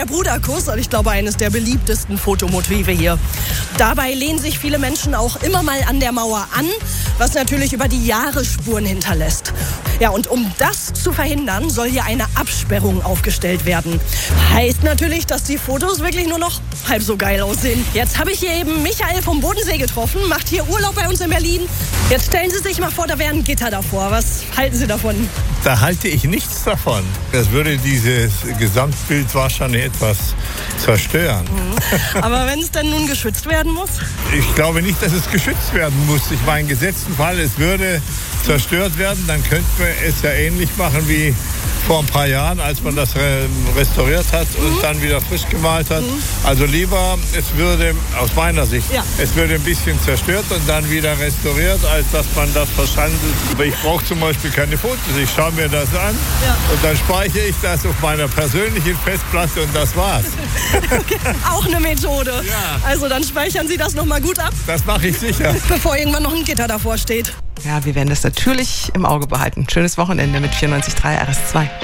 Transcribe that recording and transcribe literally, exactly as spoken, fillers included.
der Bruderkuss und ich glaube eines der beliebtesten Fotomotive hier. Dabei lehnen sich viele Menschen auch immer mal an der Mauer an, was natürlich über die Jahre Spuren hinterlässt. Ja, und um das zu verhindern, soll hier eine Absperrung aufgestellt werden. Heißt natürlich, dass die Fotos wirklich nur noch halb so geil aussehen. Jetzt habe ich hier eben Michael vom Bodensee getroffen, macht hier Urlaub bei uns in Berlin. Jetzt stellen Sie sich mal vor, da wäre ein Gitter davor. Was halten Sie davon? Da halte ich nichts davon. Das würde dieses Gesamtbild wahrscheinlich etwas zerstören. Mhm. Aber wenn es dann nun geschützt werden muss? Ich glaube nicht, dass es geschützt werden muss. Ich meine, im gesetzten Fall, es würde zerstört werden, dann könnte man es ja ähnlich machen wie vor ein paar Jahren, als man das restauriert hat und mhm. dann wieder frisch gemalt hat. Mhm. Also lieber, es würde, aus meiner Sicht, ja. es würde ein bisschen zerstört und dann wieder restauriert, als dass man das verschandelt. Aber ich brauche zum Beispiel keine Fotos. Ich schaue mir das an ja. und dann speichere ich das auf meiner persönlichen Festplatte und das war's. Okay. Auch eine Methode. Ja. Also dann speichern Sie das nochmal gut ab. Das mache ich sicher. Bevor irgendwann noch ein Gitter davor steht. Ja, wir werden das natürlich im Auge behalten. Schönes Wochenende mit vierundneunzig Komma drei R S zwei.